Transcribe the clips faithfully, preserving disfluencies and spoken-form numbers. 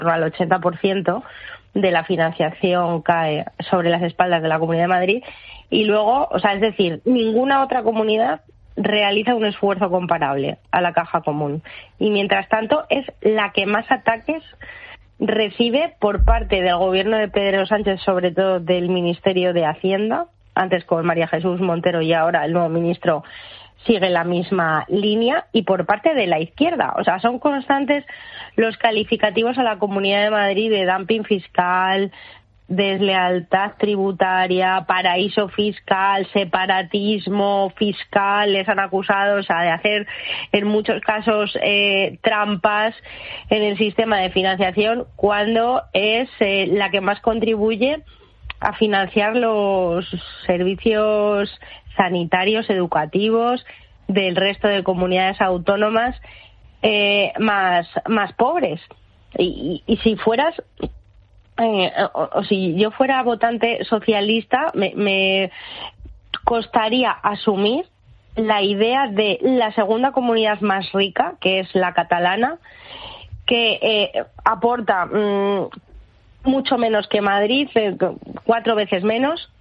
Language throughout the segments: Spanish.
al ochenta por ciento de la financiación cae sobre las espaldas de la Comunidad de Madrid y luego, o sea, es decir, ninguna otra comunidad realiza un esfuerzo comparable a la caja común y mientras tanto es la que más ataques recibe por parte del gobierno de Pedro Sánchez, sobre todo del Ministerio de Hacienda, antes con María Jesús Montero y ahora el nuevo ministro sigue la misma línea, y por parte de la izquierda. O sea, son constantes los calificativos a la Comunidad de Madrid de dumping fiscal, deslealtad tributaria, paraíso fiscal, separatismo fiscal. Les han acusado, o sea, de hacer en muchos casos eh, trampas en el sistema de financiación, cuando es eh, la que más contribuye a financiar los servicios sanitarios, educativos del resto de comunidades autónomas eh, más más pobres. Y, y, y si fueras eh, o, o si yo fuera votante socialista, me, me costaría asumir la idea de la segunda comunidad más rica, que es la catalana, que eh, aporta mmm, mucho menos que Madrid, eh, cuatro veces menos,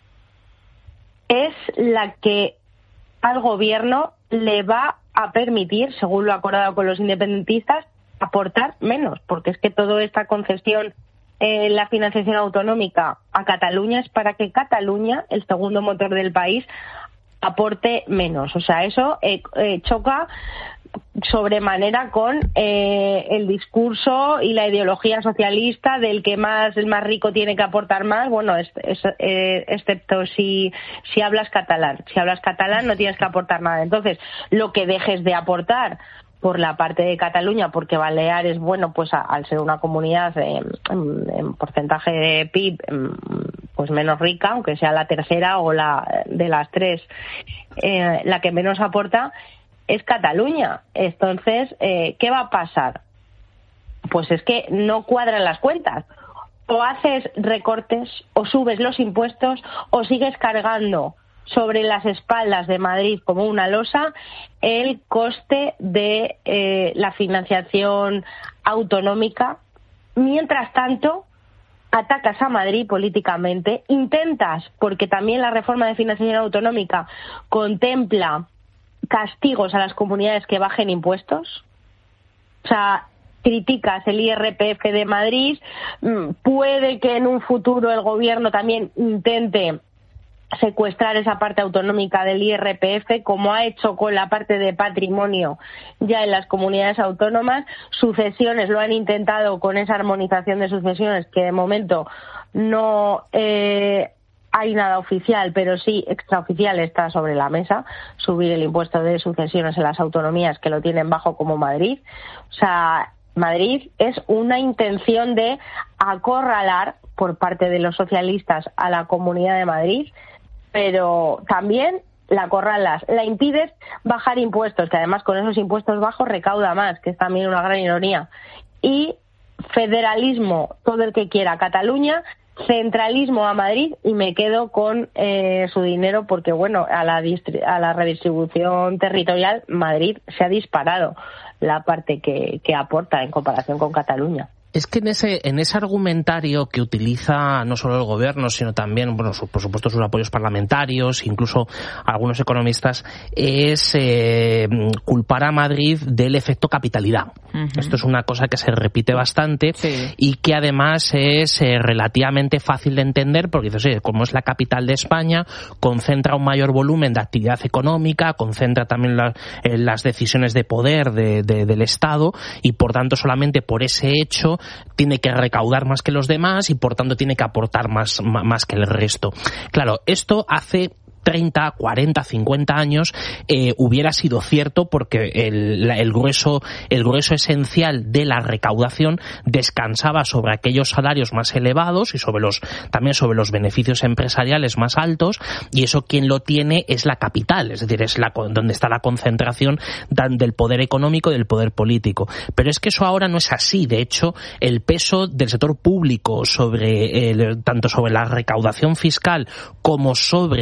es la que al gobierno le va a permitir, según lo acordado con los independentistas, aportar menos, porque es que toda esta concesión en eh, la financiación autonómica a Cataluña es para que Cataluña, el segundo motor del país, aporte menos. O sea, eso eh, eh, choca sobremanera con eh, el discurso y la ideología socialista del que más el más rico tiene que aportar más. Bueno, es, es, eh, excepto si si hablas catalán. Si hablas catalán no tienes que aportar nada. Entonces, lo que dejes de aportar por la parte de Cataluña, porque Baleares, bueno, pues a, al ser una comunidad eh, en, en porcentaje de P I B eh, pues menos rica, aunque sea la tercera o la de las tres eh, la que menos aporta, es Cataluña. Entonces, eh, ¿qué va a pasar? Pues es que no cuadran las cuentas. O haces recortes, o subes los impuestos, o sigues cargando sobre las espaldas de Madrid como una losa el coste de eh, la financiación autonómica. Mientras tanto, atacas a Madrid políticamente, intentas, porque también la reforma de financiación autonómica contempla castigos a las comunidades que bajen impuestos. O sea, criticas el I R P F de Madrid, puede que en un futuro el gobierno también intente secuestrar esa parte autonómica del I R P F, como ha hecho con la parte de patrimonio ya en las comunidades autónomas. Sucesiones lo han intentado con esa armonización de sucesiones, que de momento no eh, hay nada oficial, pero sí extraoficial está sobre la mesa, subir el impuesto de sucesiones en las autonomías que lo tienen bajo, como Madrid. O sea, Madrid es una intención de acorralar por parte de los socialistas a la Comunidad de Madrid, pero también la acorralas, la impides bajar impuestos, que además con esos impuestos bajos recauda más, que es también una gran ironía. Y federalismo, todo el que quiera Cataluña, centralismo a Madrid, y me quedo con eh, su dinero, porque bueno, a la, distri- a la redistribución territorial Madrid se ha disparado la parte que, que aporta en comparación con Cataluña. Es que en ese en ese argumentario que utiliza no solo el gobierno, sino también, bueno, su, por supuesto, sus apoyos parlamentarios, incluso algunos economistas, es eh, culpar a Madrid del efecto capitalidad. Uh-huh. Esto es una cosa que se repite bastante, sí, y que además es eh, relativamente fácil de entender, porque dices, oye, como es la capital de España, concentra un mayor volumen de actividad económica, concentra también la, eh, las decisiones de poder de, de, del Estado, y por tanto solamente por ese hecho tiene que recaudar más que los demás y por tanto tiene que aportar más, más que el resto. Claro, esto hace treinta, cuarenta, cincuenta años eh, hubiera sido cierto, porque el, el grueso el grueso esencial de la recaudación descansaba sobre aquellos salarios más elevados y sobre los también sobre los beneficios empresariales más altos, y eso quien lo tiene es la capital, es decir, es la donde está la concentración del poder económico y del poder político. Pero es que eso ahora no es así. De hecho, el peso del sector público sobre el, tanto sobre la recaudación fiscal como sobre el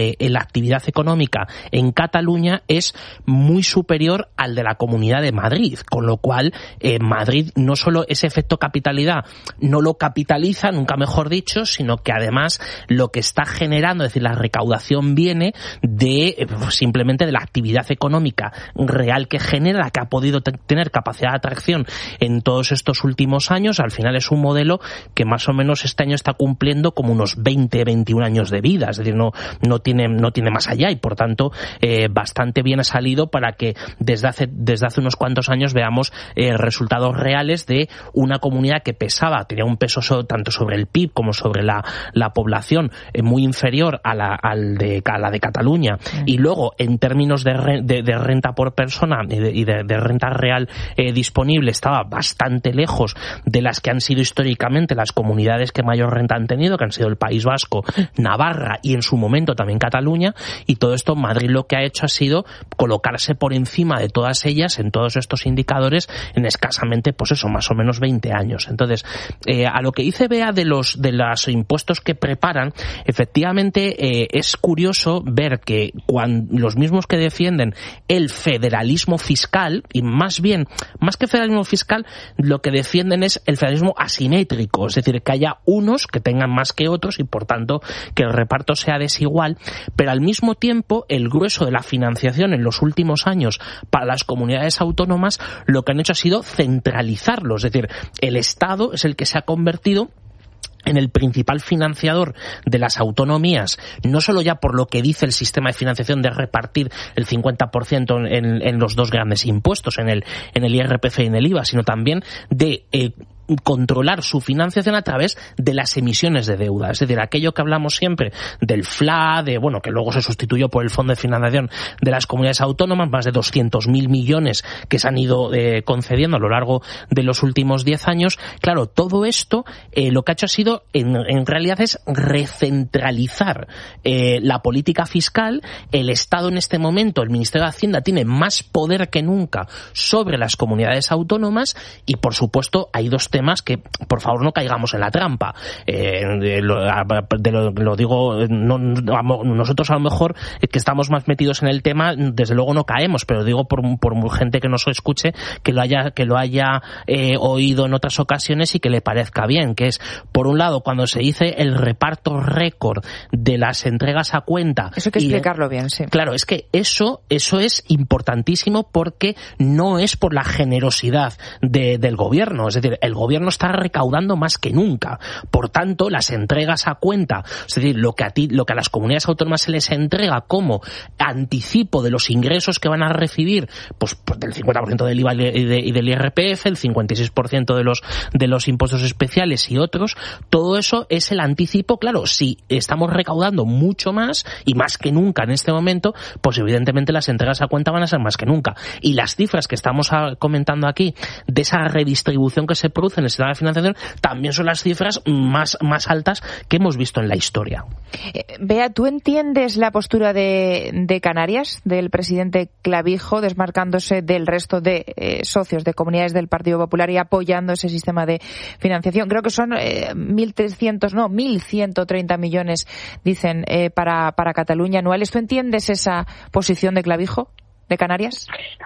actividad económica en Cataluña es muy superior al de la Comunidad de Madrid, con lo cual eh, Madrid no solo ese efecto capitalidad no lo capitaliza, nunca mejor dicho, sino que además lo que está generando, es decir, la recaudación viene de eh, simplemente de la actividad económica real que genera, la que ha podido te- tener capacidad de atracción en todos estos últimos años. Al final es un modelo que más o menos este año está cumpliendo como unos veinte, veintiún años de vida, es decir, no, no tiene, no tiene más allá y por tanto eh, bastante bien ha salido para que desde hace, desde hace unos cuantos años veamos eh, resultados reales de una comunidad que pesaba, tenía un peso so, tanto sobre el P I B como sobre la, la población eh, muy inferior a la, al de, a la de Cataluña, sí. Y luego en términos de, re, de, de renta por persona y de, y de, de renta real eh, disponible estaba bastante lejos de las que han sido históricamente las comunidades que mayor renta han tenido, que han sido el País Vasco, Navarra y en su momento también Cataluña, y todo esto Madrid lo que ha hecho ha sido colocarse por encima de todas ellas en todos estos indicadores en escasamente, pues eso, más o menos veinte años. Entonces, eh, a lo que dice Bea de los de los impuestos que preparan, efectivamente eh, es curioso ver que cuando los mismos que defienden el federalismo fiscal, y más bien, más que federalismo fiscal, lo que defienden es el federalismo asimétrico, es decir, que haya unos que tengan más que otros y por tanto que el reparto sea desigual, pero al mismo tiempo el grueso de la financiación en los últimos años para las comunidades autónomas lo que han hecho ha sido centralizarlo, es decir, el Estado es el que se ha convertido en el principal financiador de las autonomías, no solo ya por lo que dice el sistema de financiación de repartir el cincuenta por ciento en, en los dos grandes impuestos, en el, en el I R P F y en el I V A, sino también de eh, controlar su financiación a través de las emisiones de deuda, es decir, aquello que hablamos siempre del F L A, de bueno, que luego se sustituyó por el Fondo de Financiación de las Comunidades Autónomas, más de doscientos mil millones que se han ido eh, concediendo a lo largo de los últimos diez años. Claro, todo esto eh, lo que ha hecho ha sido, en, en realidad, es recentralizar eh, la política fiscal. El Estado en este momento, el Ministerio de Hacienda, tiene más poder que nunca sobre las comunidades autónomas y, por supuesto, hay dos temas que, por favor, no caigamos en la trampa. Eh, de lo, de lo, lo digo, no, nosotros a lo mejor que estamos más metidos en el tema, desde luego no caemos, pero digo por, por gente que nos escuche, que lo haya, que lo haya eh, oído en otras ocasiones y que le parezca bien, que es, por un lado, cuando se dice el reparto récord de las entregas a cuenta. Eso hay que y, explicarlo bien, sí. Claro, es que eso, eso es importantísimo porque no es por la generosidad de, del gobierno, es decir, el gobierno está recaudando más que nunca. Por tanto, las entregas a cuenta, es decir, lo que a ti, lo que a las comunidades autónomas se les entrega como anticipo de los ingresos que van a recibir, pues, pues del cincuenta por ciento del I V A y, de, y del I R P F, el cincuenta y seis por ciento de los de los impuestos especiales y otros, todo eso es el anticipo. Claro, si estamos recaudando mucho más y más que nunca en este momento, pues evidentemente las entregas a cuenta van a ser más que nunca. Y las cifras que estamos comentando aquí de esa redistribución que se produce en el sistema de financiación también son las cifras más, más altas que hemos visto en la historia. Eh, Bea, ¿tú entiendes la postura de, de Canarias, del presidente Clavijo, desmarcándose del resto de eh, socios de comunidades del Partido Popular y apoyando ese sistema de financiación? Creo que son eh, mil trescientos, no, mil ciento treinta millones, dicen, eh, para, para Cataluña anuales. ¿Tú entiendes esa posición de Clavijo, de Canarias?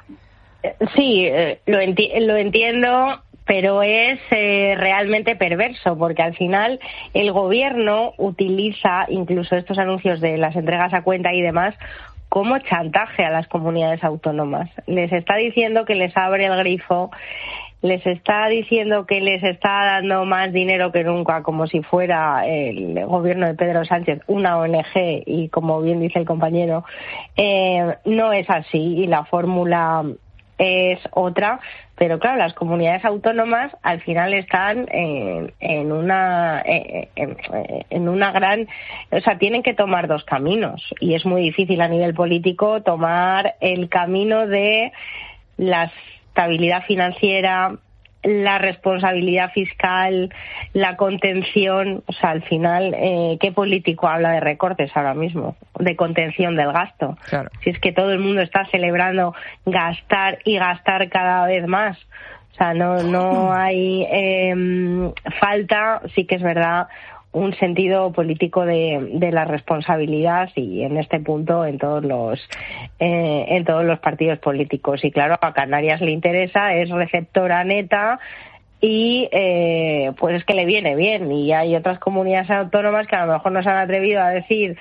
Sí, eh, lo, enti- lo entiendo, pero es eh, realmente perverso, porque al final el gobierno utiliza incluso estos anuncios de las entregas a cuenta y demás como chantaje a las comunidades autónomas. Les está diciendo que les abre el grifo, les está diciendo que les está dando más dinero que nunca, como si fuera el gobierno de Pedro Sánchez una O N G, y como bien dice el compañero, eh, no es así y la fórmula es otra, pero claro, las comunidades autónomas al final están en, en una en, en una gran, o sea, tienen que tomar dos caminos y es muy difícil a nivel político tomar el camino de la estabilidad financiera, la responsabilidad fiscal, la contención. O sea, al final, eh, ¿qué político habla de recortes ahora mismo? De contención del gasto. Claro. Si es que todo el mundo está celebrando gastar y gastar cada vez más. O sea, no, no hay eh, falta, sí que es verdad, un sentido político de, de la responsabilidad y en este punto en todos los eh, en todos los partidos políticos. Y claro, a Canarias le interesa, es receptora neta y eh, pues es que le viene bien. Y hay otras comunidades autónomas que a lo mejor no se han atrevido a decir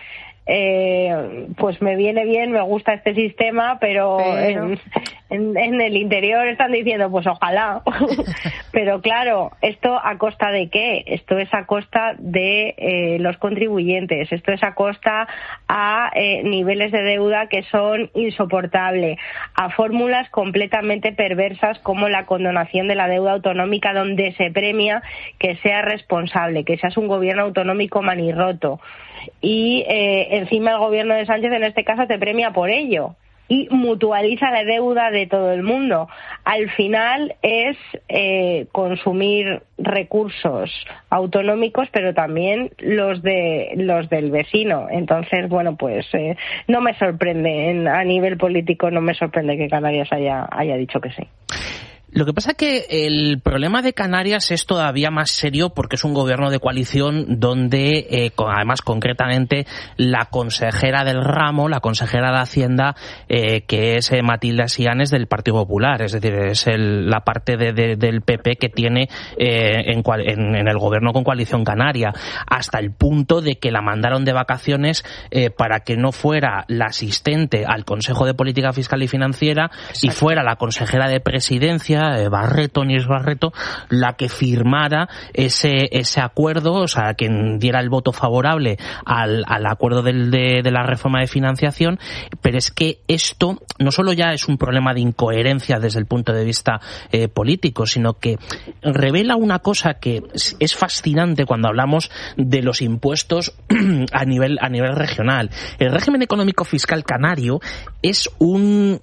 Eh, pues me viene bien, me gusta este sistema, pero, pero... En, en, en el interior están diciendo pues ojalá. Pero claro, ¿esto a costa de qué? Esto es a costa de eh, los contribuyentes, esto es a costa a eh, niveles de deuda que son insoportables, a fórmulas completamente perversas como la condonación de la deuda autonómica, donde se premia que seas responsable, que seas un gobierno autonómico manirroto. Y eh, encima el gobierno de Sánchez en este caso te premia por ello y mutualiza la deuda de todo el mundo. Al final es eh, consumir recursos autonómicos, pero también los de los del vecino. Entonces, bueno, pues eh, no me sorprende, en, a nivel político no me sorprende que Canarias haya, haya dicho que sí. Lo que pasa es que el problema de Canarias es todavía más serio porque es un gobierno de coalición donde, eh, además concretamente, la consejera del ramo, la consejera de Hacienda, eh, que es eh, Matilde Sianes del Partido Popular, es decir, es el, la parte de, de, del P P que tiene eh, en, en, en el gobierno con coalición canaria, hasta el punto de que la mandaron de vacaciones eh, para que no fuera la asistente al Consejo de Política Fiscal y Financiera. Exacto. Y fuera la consejera de Presidencia, Barreto, Nieves Barreto, la que firmara ese ese acuerdo, o sea, quien diera el voto favorable al, al acuerdo del, de, de la reforma de financiación. Pero es que esto no solo ya es un problema de incoherencia desde el punto de vista eh, político, sino que revela una cosa que es fascinante cuando hablamos de los impuestos a nivel a nivel regional. El régimen económico fiscal canario es un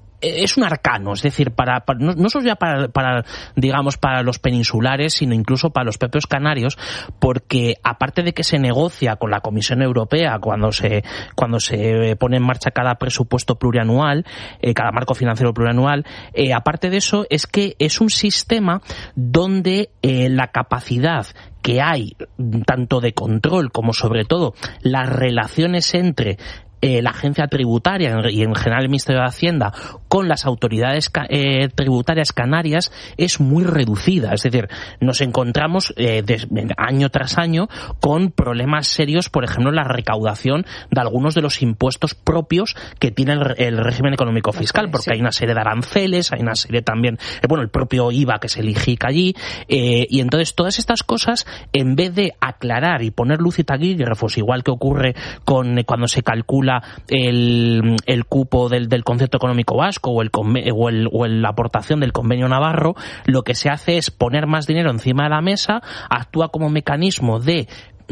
es un arcano, es decir, para, para no, no solo ya para, para, digamos, para los peninsulares, sino incluso para los propios canarios, porque aparte de que se negocia con la Comisión Europea cuando se cuando se pone en marcha cada presupuesto plurianual, eh, cada marco financiero plurianual, eh, aparte de eso es que es un sistema donde eh, la capacidad que hay, tanto de control como sobre todo las relaciones entre Eh, la agencia tributaria y en general el Ministerio de Hacienda con las autoridades eh, tributarias canarias es muy reducida. Es decir, nos encontramos eh, de, año tras año con problemas serios, por ejemplo, en la recaudación de algunos de los impuestos propios que tiene el, el régimen económico fiscal, porque sí. Hay una serie de aranceles, hay una serie también, eh, bueno, el propio I V A que se eligica allí, eh, y entonces todas estas cosas, en vez de aclarar y poner luz y taquígrafos, igual que ocurre con eh, cuando se calcula El, el cupo del, del concierto económico vasco o el, o, el, o el, la aportación del convenio navarro, lo que se hace es poner más dinero encima de la mesa, actúa como mecanismo de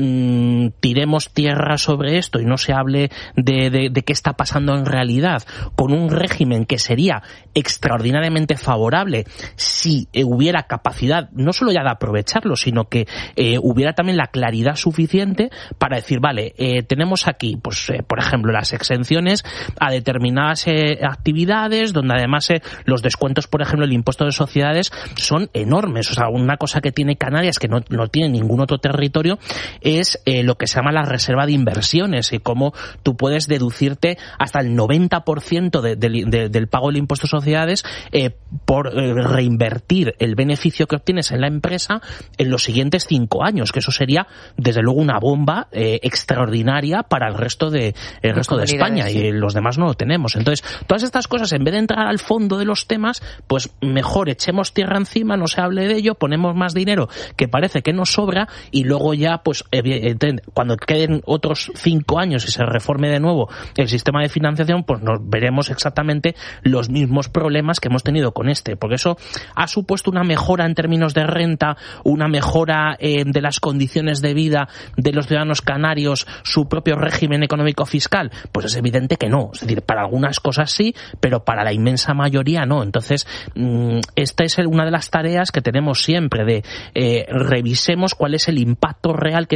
mmm, tiremos tierra sobre esto y no se hable de, de, de qué está pasando en realidad, con un régimen que sería extraordinariamente favorable si eh, hubiera capacidad no solo ya de aprovecharlo, sino que eh, hubiera también la claridad suficiente para decir, vale, eh, tenemos aquí, pues eh, por ejemplo, las exenciones a determinadas eh, actividades, donde además eh, los descuentos, por ejemplo, el impuesto de sociedades son enormes. O sea, una cosa que tiene Canarias que no, no tiene ningún otro territorio es eh, lo que se llama la reserva de inversiones, y cómo tú puedes deducirte hasta el noventa por ciento de, de, de, del pago del impuesto de sociedades eh, por eh, reinvertir el beneficio que obtienes en la empresa en los siguientes cinco años, que eso sería desde luego una bomba eh, extraordinaria para el resto de el resto de España, sí. Y los demás no lo tenemos. Entonces, todas estas cosas, en vez de entrar al fondo de los temas, pues mejor echemos tierra encima, no se hable de ello, ponemos más dinero que parece que nos sobra, y luego ya pues cuando queden otros cinco años y se reforme de nuevo el sistema de financiación, pues nos veremos exactamente los mismos problemas que hemos tenido con este, porque eso ha supuesto una mejora en términos de renta, una mejora eh, de las condiciones de vida de los ciudadanos canarios, su propio régimen económico fiscal. Pues es evidente que no, es decir, para algunas cosas sí, pero para la inmensa mayoría no. Entonces, mmm, esta es una de las tareas que tenemos siempre, de eh, revisemos cuál es el impacto real que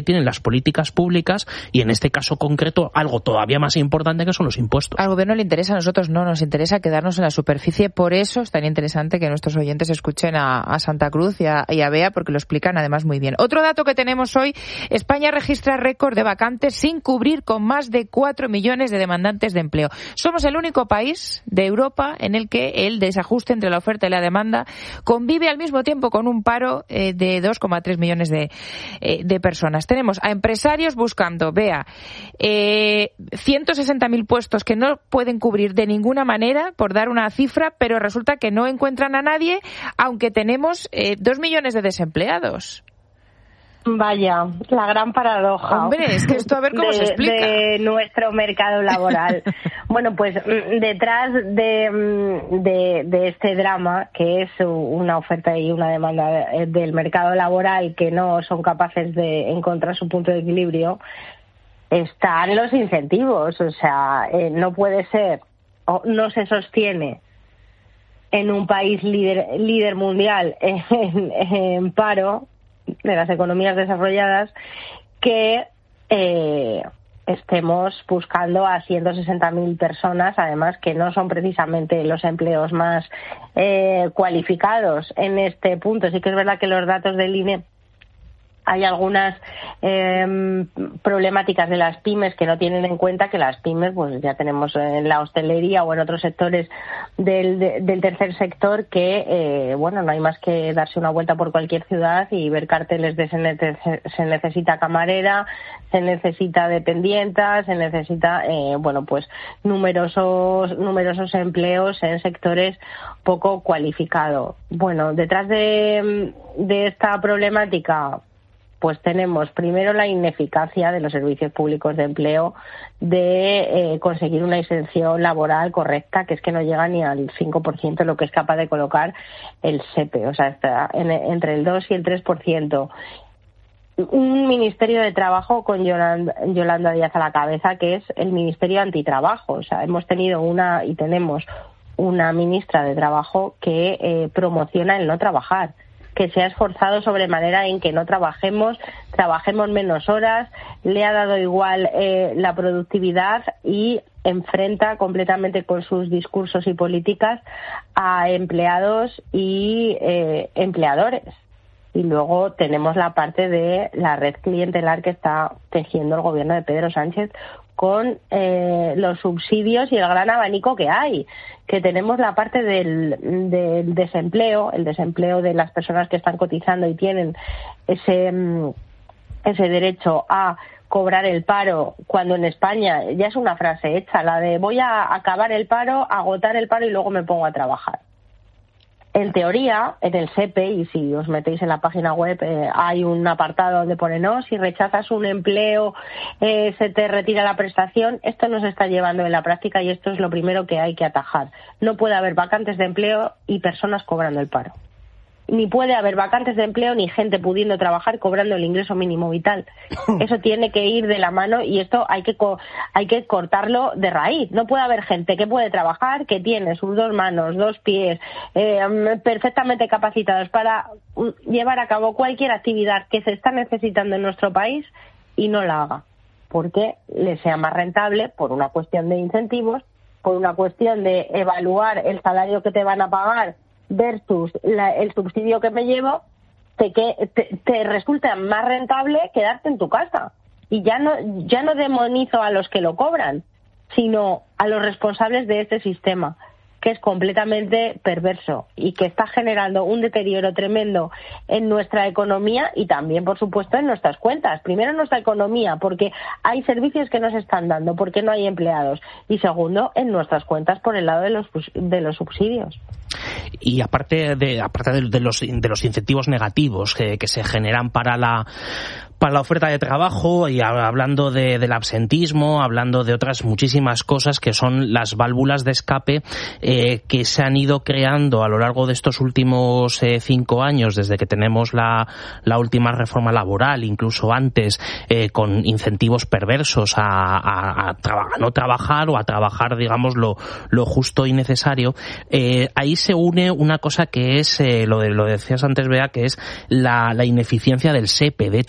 que tienen las políticas públicas y en este caso concreto algo todavía más importante que son los impuestos. Al gobierno le interesa, a nosotros no, nos interesa quedarnos en la superficie, por eso es tan interesante que nuestros oyentes escuchen a, a Santa Cruz y a, y a Bea, porque lo explican además muy bien. Otro dato que tenemos hoy, España registra récord de vacantes sin cubrir, con más de cuatro millones de demandantes de empleo. Somos el único país de Europa en el que el desajuste entre la oferta y la demanda convive al mismo tiempo con un paro eh, de dos coma tres millones de, eh, de personas. Tenemos a empresarios buscando, vea, eh, ciento sesenta mil puestos que no pueden cubrir de ninguna manera, por dar una cifra, pero resulta que no encuentran a nadie, aunque tenemos eh, dos millones de desempleados. Vaya, la gran paradoja. Hombre, es que esto a ver cómo de, se explica. De nuestro mercado laboral. Bueno, pues detrás de, de, de este drama, que es una oferta y una demanda del mercado laboral que no son capaces de encontrar su punto de equilibrio, están los incentivos. O sea, eh, no puede ser, o no se sostiene en un país líder, líder mundial en, en paro, de las economías desarrolladas, que eh, estemos buscando a ciento sesenta mil personas, además que no son precisamente los empleos más eh, cualificados en este punto. Sí que es verdad que los datos del I N E, hay algunas eh, problemáticas de las pymes que no tienen en cuenta, que las pymes, pues ya tenemos en la hostelería o en otros sectores del, de, del tercer sector que, eh, bueno, no hay más que darse una vuelta por cualquier ciudad y ver carteles de se, nece- se necesita camarera, se necesita dependienta, se necesita, eh, bueno, pues numerosos, numerosos empleos en sectores poco cualificados. Bueno, detrás de, de esta problemática, pues tenemos primero la ineficacia de los servicios públicos de empleo de eh, conseguir una inserción laboral correcta, que es que no llega ni al cinco por ciento de lo que es capaz de colocar el S E P E, o sea, está en, entre el dos y el tres por ciento. Un Ministerio de Trabajo con Yolanda, Yolanda Díaz a la cabeza, que es el Ministerio Antitrabajo. O sea, hemos tenido una y tenemos una ministra de Trabajo que eh, promociona el no trabajar, que se ha esforzado sobremanera en que no trabajemos, trabajemos menos horas, le ha dado igual eh, la productividad y enfrenta completamente con sus discursos y políticas a empleados y eh, empleadores. Y luego tenemos la parte de la red clientelar que está tejiendo el gobierno de Pedro Sánchez con eh, los subsidios y el gran abanico que hay, que tenemos la parte del, del desempleo, el desempleo de las personas que están cotizando y tienen ese, ese derecho a cobrar el paro, cuando en España ya es una frase hecha, la de voy a acabar el paro, agotar el paro y luego me pongo a trabajar. En teoría, en el S E P E, y si os metéis en la página web, eh, hay un apartado donde pone, no, si rechazas un empleo, eh, se te retira la prestación. Esto no se está llevando en la práctica y esto es lo primero que hay que atajar. No puede haber vacantes de empleo y personas cobrando el paro. Ni puede haber vacantes de empleo ni gente pudiendo trabajar cobrando el ingreso mínimo vital. Eso tiene que ir de la mano y esto hay que co- hay que cortarlo de raíz. No puede haber gente que puede trabajar, que tiene sus dos manos, dos pies, eh, perfectamente capacitados para llevar a cabo cualquier actividad que se está necesitando en nuestro país y no la haga, porque le sea más rentable por una cuestión de incentivos, por una cuestión de evaluar el salario que te van a pagar versus la, el subsidio que me llevo, te, que, te, te resulta más rentable quedarte en tu casa. Y ya no, ya no demonizo a los que lo cobran, sino a los responsables de este sistema, que es completamente perverso y que está generando un deterioro tremendo en nuestra economía y también, por supuesto, en nuestras cuentas. Primero, en nuestra economía, porque hay servicios que no se están dando, porque no hay empleados. Y segundo, en nuestras cuentas por el lado de los, de los subsidios. Y aparte de aparte de, de los de los incentivos negativos que, que se generan para la para la oferta de trabajo, y hablando de, del absentismo, hablando de otras muchísimas cosas que son las válvulas de escape eh, que se han ido creando a lo largo de estos últimos eh, cinco años, desde que tenemos la, la última reforma laboral, incluso antes, eh, con incentivos perversos a, a, a, traba, a no trabajar o a trabajar, digamos, lo, lo justo y necesario. Eh, ahí se une una cosa que es, eh, lo, de, lo decías antes, Bea, que es la, la ineficiencia del S E P E. De hecho,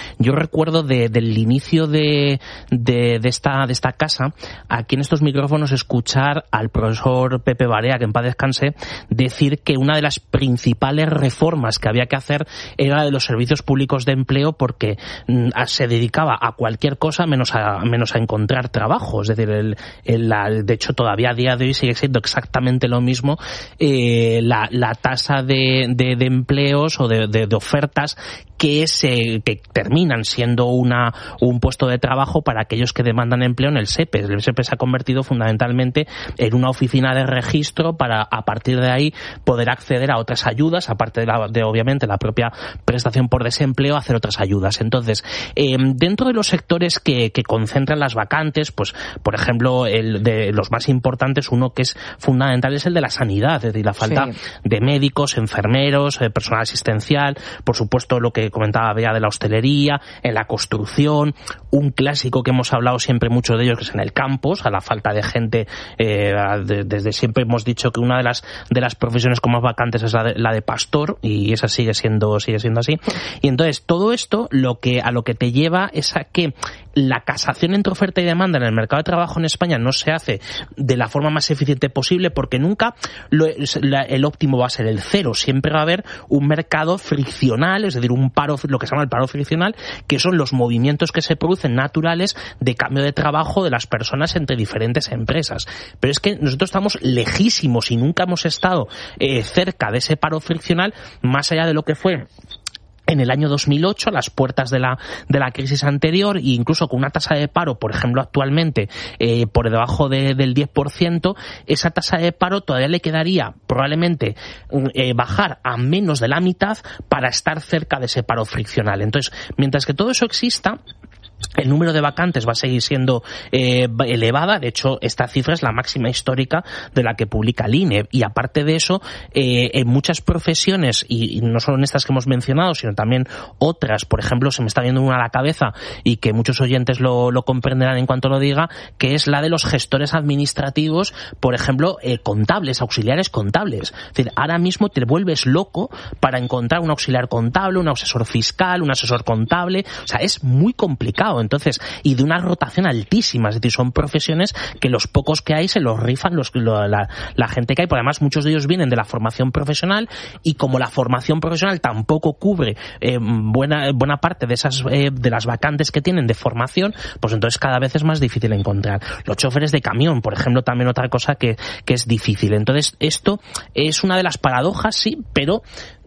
yo recuerdo de, del inicio de, de, de, esta, de esta casa, aquí en estos micrófonos, escuchar al profesor Pepe Barea, que en paz descanse, decir que una de las principales reformas que había que hacer era la de los servicios públicos de empleo, porque mm, se dedicaba a cualquier cosa menos a, menos a encontrar trabajo. Es decir, el, el, la, de hecho, todavía a día de hoy sigue siendo exactamente lo mismo eh, la, la tasa de, de, de empleos o de, de, de ofertas que se que terminan siendo una un puesto de trabajo para aquellos que demandan empleo en el S E P E. El S E P E se ha convertido fundamentalmente en una oficina de registro para, a partir de ahí, poder acceder a otras ayudas, aparte de, la, de obviamente la propia prestación por desempleo, hacer otras ayudas. Entonces, eh, dentro de los sectores que, que concentran las vacantes, pues, por ejemplo, el de los más importantes, uno que es fundamental es el de la sanidad, es decir, la falta sí. de médicos, enfermeros, eh, personal asistencial, por supuesto lo que comentaba Bea de la hostelería, en la construcción, un clásico que hemos hablado siempre mucho de ellos, que es en el campo, a la falta de gente, eh, de, desde siempre hemos dicho que una de las de las profesiones con más vacantes es la de, la de pastor, y esa sigue siendo sigue siendo así. Y entonces todo esto lo que a lo que te lleva es a que la casación entre oferta y demanda en el mercado de trabajo en España no se hace de la forma más eficiente posible, porque nunca lo, la, el óptimo va a ser el cero. Siempre va a haber un mercado friccional, es decir, un paro, lo que se llama el paro friccional, que son los movimientos que se producen naturales de cambio de trabajo de las personas entre diferentes empresas. Pero es que nosotros estamos lejísimos y nunca hemos estado eh, cerca de ese paro friccional, más allá de lo que fue en el año dos mil ocho, a las puertas de la de la crisis anterior, e incluso con una tasa de paro, por ejemplo, actualmente eh, por debajo de, del diez por ciento, esa tasa de paro todavía le quedaría probablemente eh, bajar a menos de la mitad para estar cerca de ese paro friccional. Entonces, mientras que todo eso exista, el número de vacantes va a seguir siendo eh, elevada. De hecho, esta cifra es la máxima histórica de la que publica el I N E. Y aparte de eso, eh, en muchas profesiones, y, y no solo en estas que hemos mencionado, sino también otras, por ejemplo, se me está viendo una a la cabeza y que muchos oyentes lo, lo comprenderán en cuanto lo diga, que es la de los gestores administrativos, por ejemplo, eh, contables, auxiliares contables. Es decir, ahora mismo te vuelves loco para encontrar un auxiliar contable, un asesor fiscal, un asesor contable. O sea, es muy complicado. Entonces, y de una rotación altísima, es decir, son profesiones que los pocos que hay se los rifan los, lo, la, la gente que hay, porque además muchos de ellos vienen de la formación profesional, y como la formación profesional tampoco cubre eh, buena buena parte de esas eh, de las vacantes que tienen de formación, pues entonces cada vez es más difícil encontrar. Los choferes de camión, por ejemplo, también otra cosa que, que es difícil. Entonces, esto es una de las paradojas, sí, pero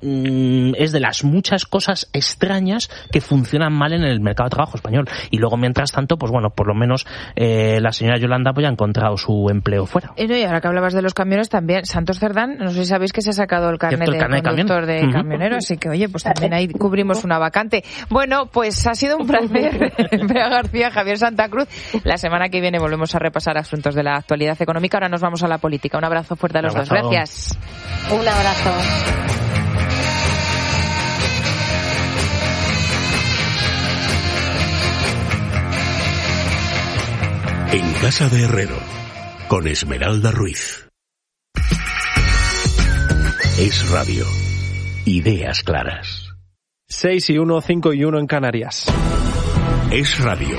es de las muchas cosas extrañas que funcionan mal en el mercado de trabajo español. Y luego, mientras tanto, pues bueno, por lo menos eh, la señora Yolanda pues ya ha encontrado su empleo fuera. Y ahora que hablabas de los camiones también, Santos Cerdán, no sé si sabéis que se ha sacado el carnet de carnet conductor de, de uh-huh. camionero, así que oye, pues también ahí cubrimos una vacante. Bueno, pues ha sido un placer. Bea García, Javier Santa Cruz. La semana que viene volvemos a repasar asuntos de la actualidad económica. Ahora nos vamos a la política. Un abrazo fuerte a los dos. Gracias. Un abrazo. En Casa de Herrero, con Esmeralda Ruiz. Es Radio. Ideas claras. seis y uno, cinco y uno en Canarias. Es Radio.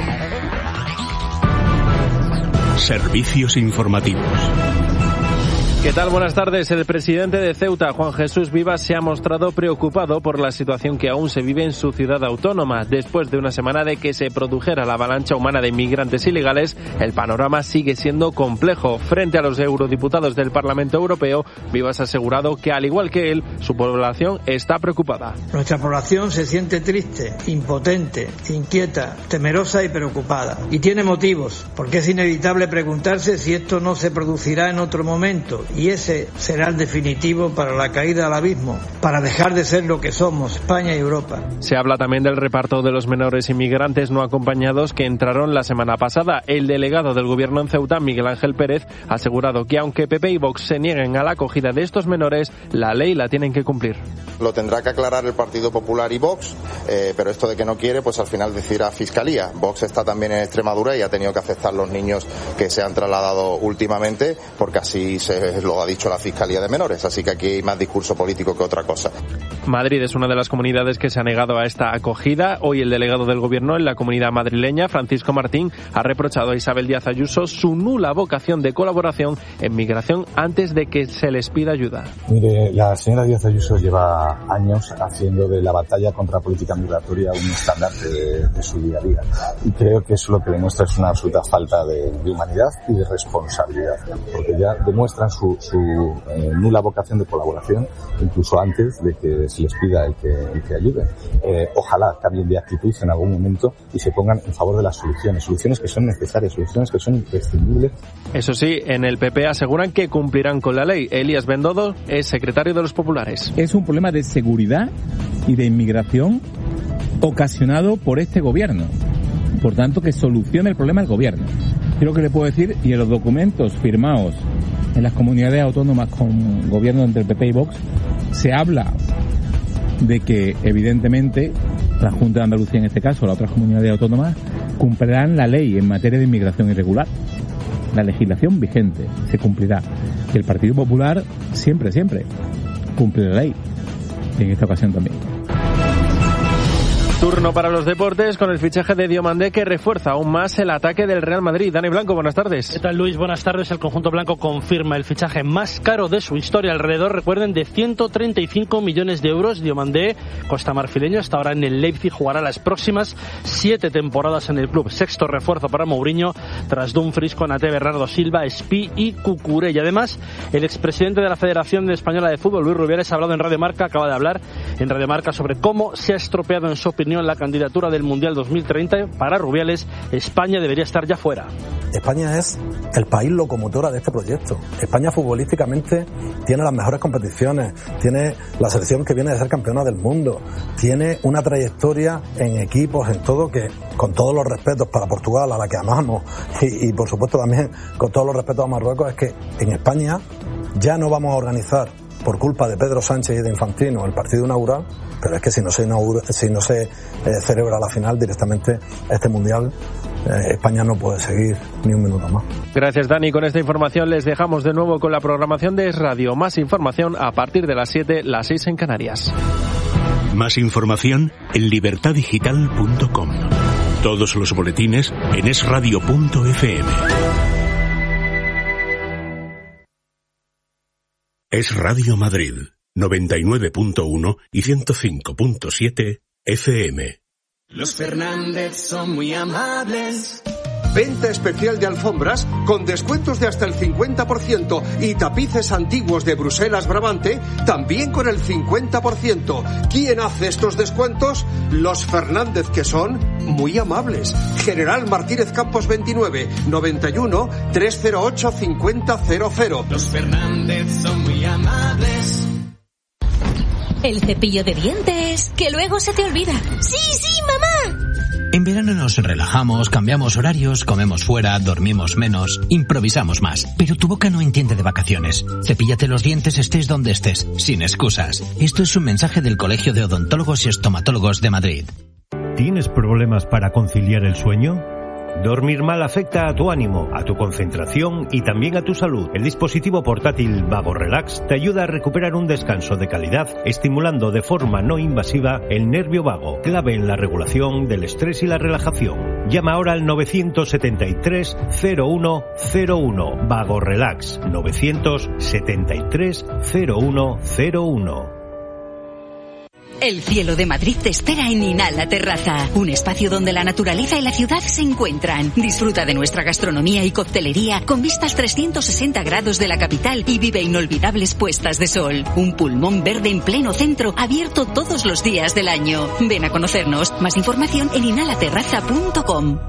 Servicios informativos. ¿Qué tal? Buenas tardes. El presidente de Ceuta, Juan Jesús Vivas, se ha mostrado preocupado por la situación que aún se vive en su ciudad autónoma. Después de una semana de que se produjera la avalancha humana de inmigrantes ilegales, el panorama sigue siendo complejo. Frente a los eurodiputados del Parlamento Europeo, Vivas ha asegurado que, al igual que él, su población está preocupada. Nuestra población se siente triste, impotente, inquieta, temerosa y preocupada. Y tiene motivos, porque es inevitable preguntarse si esto no se producirá en otro momento. Y ese será el definitivo para la caída al abismo, para dejar de ser lo que somos, España y Europa. Se habla también del reparto de los menores inmigrantes no acompañados que entraron la semana pasada. El delegado del gobierno en Ceuta, Miguel Ángel Pérez, ha asegurado que aunque P P y Vox se nieguen a la acogida de estos menores, la ley la tienen que cumplir. Lo tendrá que aclarar el Partido Popular y Vox, eh, pero esto de que no quiere, pues al final decidirá Fiscalía. Vox está también en Extremadura y ha tenido que aceptar los niños que se han trasladado últimamente, porque así se pues lo ha dicho la Fiscalía de Menores, así que aquí hay más discurso político que otra cosa. Madrid es una de las comunidades que se ha negado a esta acogida. Hoy el delegado del Gobierno en la comunidad madrileña, Francisco Martín, ha reprochado a Isabel Díaz Ayuso su nula vocación de colaboración en migración antes de que se les pida ayuda. Mire, la señora Díaz Ayuso lleva años haciendo de la batalla contra la política migratoria un estandarte de, de su día a día. Y creo que eso lo que demuestra es una absoluta falta de, de humanidad y de responsabilidad, porque ya demuestran su, su eh, nula vocación de colaboración incluso antes de que se les pida el que, el que ayuden. Eh, ojalá cambien de actitud en algún momento y se pongan en favor de las soluciones, soluciones que son necesarias, soluciones que son imprescindibles. Eso sí, en el P P aseguran que cumplirán con la ley. Elías Bendodo es secretario de los populares. Es un problema de seguridad y de inmigración ocasionado por este gobierno. Por tanto, que solucione el problema el gobierno. Yo lo que le puedo decir, y en los documentos firmados en las comunidades autónomas con gobierno entre el P P y Vox, se habla de que, evidentemente, la Junta de Andalucía en este caso, las otras comunidades autónomas, cumplirán la ley en materia de inmigración irregular. La legislación vigente se cumplirá. Y el Partido Popular siempre, siempre cumple la ley. Y en esta ocasión también. Turno para los deportes con el fichaje de Diomandé, que refuerza aún más el ataque del Real Madrid. Dani Blanco, buenas tardes. ¿Qué tal, Luis? Buenas tardes. El conjunto blanco confirma el fichaje más caro de su historia, alrededor, recuerden, de ciento treinta y cinco millones de euros. Diomandé, costamarfileño, hasta ahora en el Leipzig, jugará las próximas siete temporadas en el club. Sexto refuerzo para Mourinho, tras Dumfries, Konaté, Bernardo Silva, Espí y Cucurella. Y además, el expresidente de la Federación Española de Fútbol, Luis Rubiales, ha hablado en Radio Marca, acaba de hablar en Radio Marca sobre cómo se ha estropeado, en su opinión, la candidatura del Mundial dos mil treinta. Para Rubiales, España debería estar ya fuera. España es el país locomotora de este proyecto. España futbolísticamente tiene las mejores competiciones, tiene la selección que viene de ser campeona del mundo, tiene una trayectoria en equipos, en todo, que con todos los respetos para Portugal, a la que amamos, y, y por supuesto también con todos los respetos a Marruecos, es que en España ya no vamos a organizar, por culpa de Pedro Sánchez y de Infantino, el partido inaugural, pero es que si no se inaugura, si no se eh, celebra la final directamente, este Mundial, eh, España no puede seguir ni un minuto más. Gracias, Dani. Con esta información les dejamos de nuevo con la programación de Es Radio. Más información a partir de las siete, las seis en Canarias. Más información en libertad digital punto com. Todos los boletines en es radio punto efe eme. Es Radio Madrid, noventa y nueve punto uno y ciento cinco punto siete efe eme. Los Fernández son muy amables. Venta especial de alfombras con descuentos de hasta el cincuenta por ciento y tapices antiguos de Bruselas Brabante también con el cincuenta por ciento. ¿Quién hace estos descuentos? Los Fernández, que son muy amables. General Martínez Campos veintinueve, noventa y uno, trescientos ocho, cincuenta cero cero. Los Fernández son muy amables. El cepillo de dientes, que luego se te olvida. ¡Sí, sí, mamá! En verano nos relajamos, cambiamos horarios, comemos fuera, dormimos menos, improvisamos más. Pero tu boca no entiende de vacaciones. Cepíllate los dientes estés donde estés, sin excusas. Esto es un mensaje del Colegio de Odontólogos y Estomatólogos de Madrid. ¿Tienes problemas para conciliar el sueño? Dormir mal afecta a tu ánimo, a tu concentración y también a tu salud. El dispositivo portátil Vago Relax te ayuda a recuperar un descanso de calidad, estimulando de forma no invasiva el nervio vago, clave en la regulación del estrés y la relajación. Llama ahora al nueve siete tres, cero uno cero uno. Vago Relax, nueve siete tres, cero uno cero uno. El cielo de Madrid te espera en Inhala Terraza, un espacio donde la naturaleza y la ciudad se encuentran. Disfruta de nuestra gastronomía y coctelería con vistas trescientos sesenta grados de la capital y vive inolvidables puestas de sol. Un pulmón verde en pleno centro, abierto todos los días del año. Ven a conocernos. Más información en inhala terraza punto com.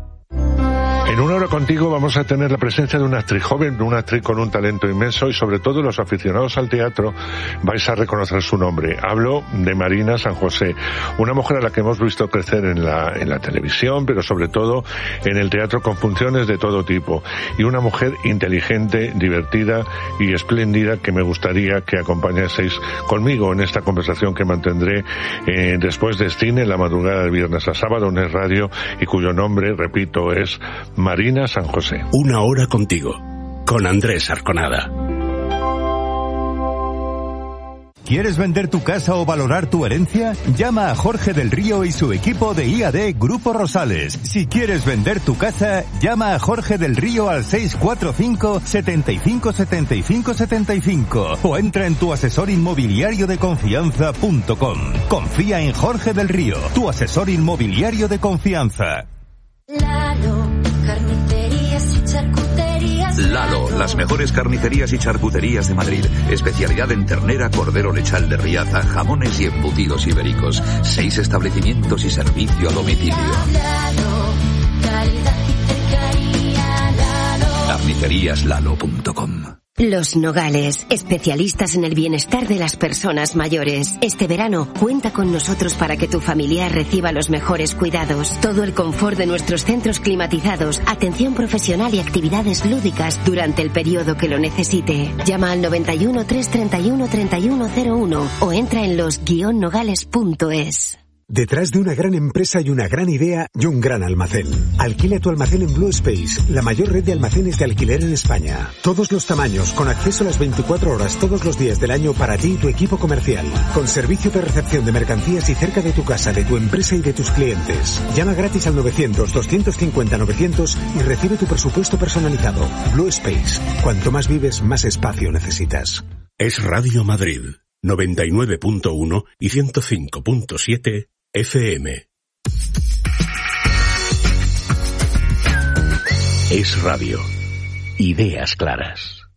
En Una Hora Contigo vamos a tener la presencia de una actriz joven, una actriz con un talento inmenso, y sobre todo los aficionados al teatro vais a reconocer su nombre. Hablo de Marina San José, una mujer a la que hemos visto crecer en la, en la televisión, pero sobre todo en el teatro, con funciones de todo tipo. Y una mujer inteligente, divertida y espléndida, que me gustaría que acompañaseis conmigo en esta conversación que mantendré eh, después de cine, en la madrugada del viernes a sábado en Es Radio, y cuyo nombre, repito, es Marina San José. Una Hora Contigo, con Andrés Arconada. ¿Quieres vender tu casa o valorar tu herencia? Llama a Jorge del Río y su equipo de I A D Grupo Rosales. Si quieres vender tu casa, llama a Jorge del Río al seis cuatro cinco, setenta y cinco, setenta y cinco, setenta y cinco o entra en tu asesor inmobiliario de confianza punto com. Confía en Jorge del Río, tu asesor inmobiliario de confianza. Lalo, carnicerías y charcuterías. Lalo, las mejores carnicerías y charcuterías de Madrid. Especialidad en ternera, cordero lechal de Riaza, jamones y embutidos ibéricos. Seis establecimientos y servicio a domicilio. Lalo, calidad y cercanía. Lalo. carnicerías lalo punto com. Los Nogales, especialistas en el bienestar de las personas mayores. Este verano, cuenta con nosotros para que tu familiar reciba los mejores cuidados. Todo el confort de nuestros centros climatizados, atención profesional y actividades lúdicas durante el periodo que lo necesite. Llama al noventa y uno, trescientos treinta y uno, treinta y uno cero uno o entra en los guion nogales punto es. Detrás de una gran empresa hay una gran idea y un gran almacén. Alquila tu almacén en Blue Space, la mayor red de almacenes de alquiler en España. Todos los tamaños, con acceso a las veinticuatro horas todos los días del año para ti y tu equipo comercial. Con servicio de recepción de mercancías y cerca de tu casa, de tu empresa y de tus clientes. Llama gratis al novecientos, doscientos cincuenta, novecientos y recibe tu presupuesto personalizado. Blue Space. Cuanto más vives, más espacio necesitas. Es Radio Madrid, noventa y nueve punto uno y ciento cinco punto siete F M. Es radio. Ideas claras.